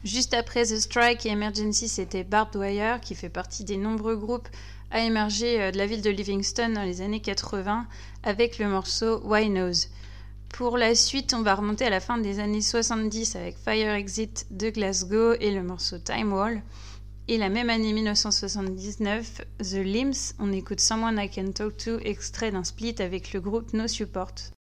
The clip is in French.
Juste après The Strike et Emergency, c'était Barbed Wire, qui fait partie des nombreux groupes à émerger de la ville de Livingston dans les années 80, avec le morceau Why Knows. Pour la suite, on va remonter à la fin des années 70 avec Fire Exit de Glasgow et le morceau Time Wall. Et la même année 1979, The Limbs, on écoute Someone I Can Talk To, extrait d'un split avec le groupe No Support.